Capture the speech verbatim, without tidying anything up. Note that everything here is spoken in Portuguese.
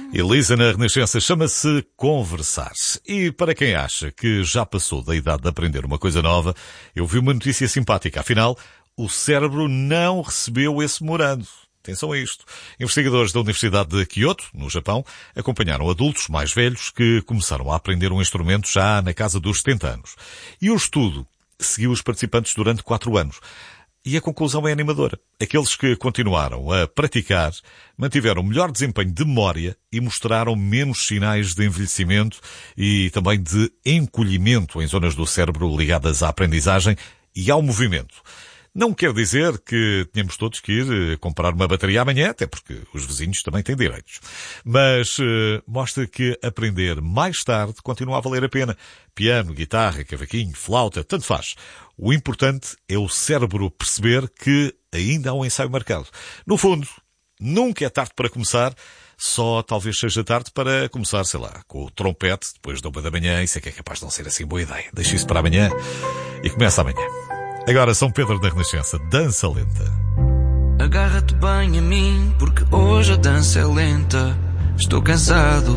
Elisa na Renascença chama-se Conversar. E para quem acha que já passou da idade de aprender uma coisa nova, eu vi uma notícia simpática. Afinal, o cérebro não recebeu esse memorando. Atenção a isto. Investigadores da Universidade de Kyoto, no Japão, acompanharam adultos mais velhos que começaram a aprender um instrumento já na casa dos setenta anos. E o estudo seguiu os participantes durante quatro anos. E a conclusão é animadora. Aqueles que continuaram a praticar mantiveram melhor desempenho de memória e mostraram menos sinais de envelhecimento e também de encolhimento em zonas do cérebro ligadas à aprendizagem e ao movimento. Não quer dizer que tenhamos todos que ir comprar uma bateria amanhã, até porque os vizinhos também têm direitos. Mas uh, mostra que aprender mais tarde continua a valer a pena. Piano, guitarra, cavaquinho, flauta, tanto faz. O importante é o cérebro perceber que ainda há um ensaio marcado. No fundo, nunca é tarde para começar, só talvez seja tarde para começar, sei lá, com o trompete, depois da uma da manhã. Isso é que é capaz de não ser assim boa ideia. Deixa isso para amanhã e começa amanhã. Agora São Pedro da Renascença, dança lenta. Agarra-te bem a mim, porque hoje a dança é lenta. Estou cansado